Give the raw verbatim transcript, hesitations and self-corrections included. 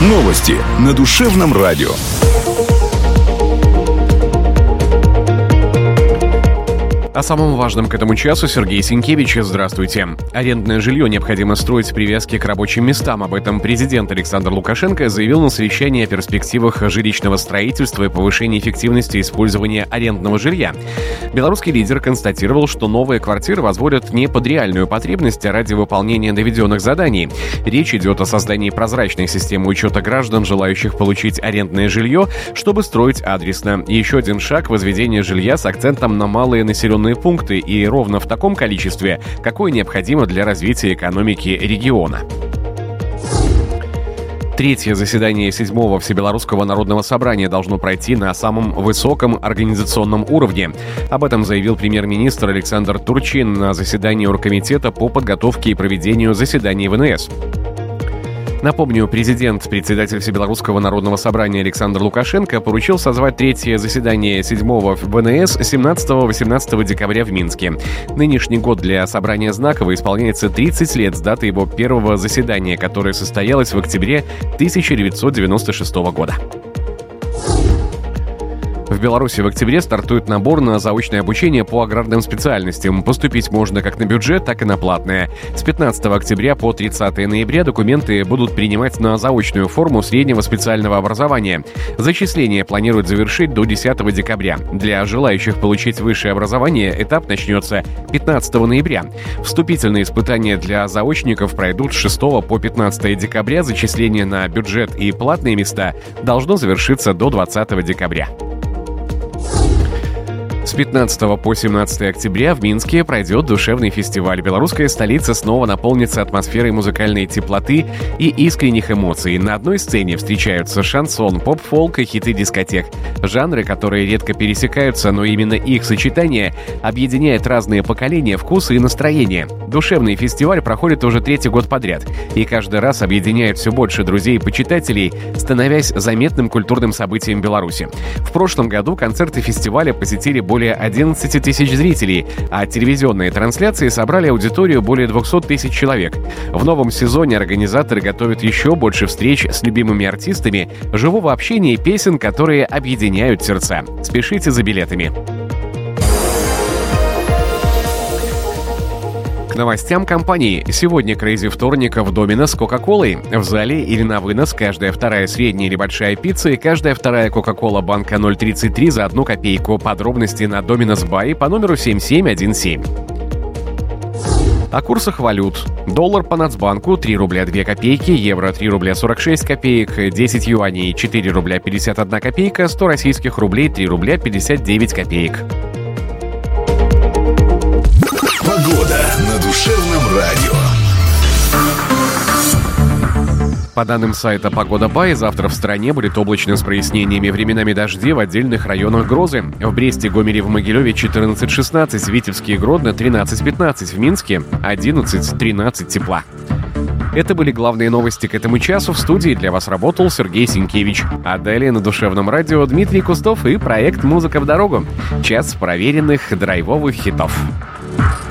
Новости на Душевном радио. О самом важном к этому часу Сергей Сенкевич. Здравствуйте. Арендное жилье необходимо строить с привязки к рабочим местам. Об этом президент Александр Лукашенко заявил на совещании о перспективах жилищного строительства и повышении эффективности использования арендного жилья. Белорусский лидер констатировал, что новые квартиры возводят не под реальную потребность, а ради выполнения доведенных заданий. Речь идет о создании прозрачной системы учета граждан, желающих получить арендное жилье, чтобы строить адресно. Еще один шаг — возведение жилья с акцентом на малые населенные пункты и ровно в таком количестве, какое необходимо для развития экономики региона. Третье заседание седьмого Всебелорусского народного собрания должно пройти на самом высоком организационном уровне. Об этом заявил премьер-министр Александр Турчин на заседании оргкомитета по подготовке и проведению заседаний ВНС. Напомню, президент, председатель Всебелорусского народного собрания Александр Лукашенко поручил созвать третье заседание седьмого ВНС семнадцатого-восемнадцатого декабря в Минске. Нынешний год для собрания знаково, исполняется тридцать лет с даты его первого заседания, которое состоялось в октябре тысяча девятьсот девяносто шестого года. В Беларуси в октябре стартует набор на заочное обучение по аграрным специальностям. Поступить можно как на бюджет, так и на платное. С пятнадцатого октября по тридцатого ноября документы будут принимать на заочную форму среднего специального образования. Зачисление планируют завершить до десятого декабря. Для желающих получить высшее образование этап начнется пятнадцатого ноября. Вступительные испытания для заочников пройдут с шестого по пятнадцатое декабря. Зачисление на бюджет и платные места должно завершиться до двадцатого декабря. С пятнадцатого по семнадцатое октября в Минске пройдет душевный фестиваль. Белорусская столица снова наполнится атмосферой музыкальной теплоты и искренних эмоций. На одной сцене встречаются шансон, поп-фолк и хиты дискотек. Жанры, которые редко пересекаются, но именно их сочетание объединяет разные поколения, вкусы и настроения. Душевный фестиваль проходит уже третий год подряд и каждый раз объединяет все больше друзей и почитателей, становясь заметным культурным событием Беларуси. В прошлом году концерты фестиваля посетили более одиннадцать тысяч зрителей, а телевизионные трансляции собрали аудиторию более двести тысяч человек. В новом сезоне организаторы готовят еще больше встреч с любимыми артистами, живого общения и песен, которые объединяют сердца. Спешите за билетами. К новостям компании. Сегодня Crazy вторник в Доминос с Кока-Колой. В зале или на вынос каждая вторая средняя или большая пицца и каждая вторая Кока-Кола банка ноль тридцать три за одну копейку. Подробности на Доминос Бай по номеру семь семь один семь. О курсах валют. Доллар по Нацбанку три рубля две копейки, евро три рубля сорок шесть копеек, десять юаней четыре рубля пятьдесят одна копейка, сто российских рублей три рубля пятьдесят девять копеек. Погода на Душевном радио. По данным сайта «Погода Бай», завтра в стране будет облачно с прояснениями, временами дожди, в отдельных районах грозы. В Бресте, Гомеле, в Могилеве четырнадцать шестнадцать, в Витебске и Гродно тринадцать пятнадцать, в Минске одиннадцать тринадцать тепла. Это были главные новости к этому часу. В студии для вас работал Сергей Сенкевич. А далее на Душевном радио Дмитрий Кустов и проект «Музыка в дорогу». Час проверенных драйвовых хитов.